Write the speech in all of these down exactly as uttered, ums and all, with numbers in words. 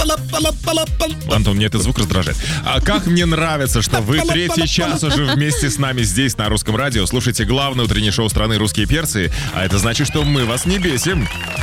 Антон, мне этот звук раздражает. А как мне нравится, что вы третий час уже вместе с нами здесь, на Русском радио. Слушайте главное утреннее шоу страны «Русские перцы». А это значит, что мы вас не бесим.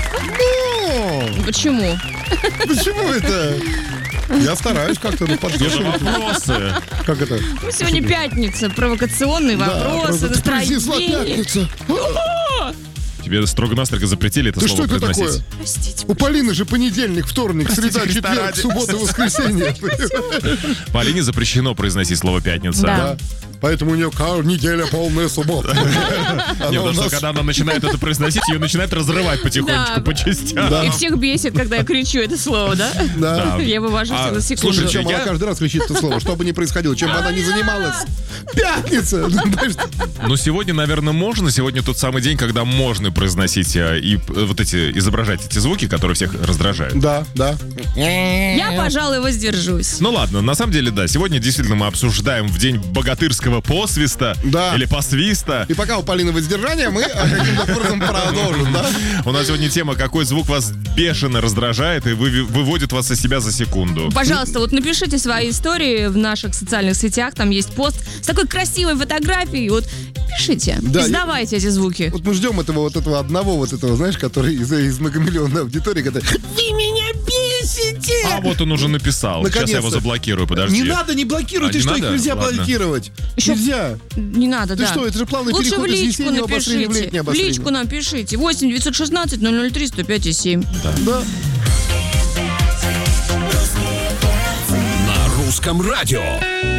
Почему? Почему это? Я стараюсь как-то ну, поддерживать. Вопросы. Как это? Ну, сегодня пятница, провокационные вопросы, настроение. Пятница. Тебе строго-настрого запретили это Да слово что это произносить. такое? Простите. У Полины же понедельник, вторник, Простите, среда, Христа четверг, ради. суббота, воскресенье. Полине запрещено произносить слово «пятница». Да. Да. Поэтому у нее неделя полная суббота. Не, потому что когда она начинает это произносить, ее начинает разрывать потихонечку, Да. по частям. И всех бесит, когда я кричу это слово, да? Да. Я вывожу А, всего на секунду. слушайте, Причем я- она каждый раз кричит это слово, что бы ни происходило, чем бы она ни занималась. Пятница! Ну, сегодня, наверное, можно. Сегодня тот самый день, когда можно произносить э, и э, вот эти, изображать эти звуки, которые всех раздражают. Да, да. Я, пожалуй, воздержусь. Ну ладно, на самом деле, да, сегодня действительно мы обсуждаем в день богатырского посвиста Да. или посвиста. И пока у Полины воздержание, мы а, каким-то образом продолжим, да? У нас сегодня тема, какой звук вас бешено раздражает и вы- выводит вас из себя за секунду. Пожалуйста, вот напишите свои истории в наших социальных сетях. Там есть пост с такой красивой фотографией. Вот пишите, Да, издавайте эти звуки. Вот мы ждем этого вот этого одного вот этого, знаешь, который из, из многомиллионной аудитории, который «Вы меня бесите!» А вот он уже написал. Сейчас я его Наконец-то. заблокирую, подожди. Не надо, не блокируй, А, ты не что, надо? их нельзя Ладно. блокировать. Еще- Нельзя. Не надо, Ты да. что, это же плавный Лучше переход в из личку весеннего обострения в напишите. летнее В обострение. личку напишите. восемь девятьсот шестнадцать ноль ноль три сто пять и семь. Да. На русском радио.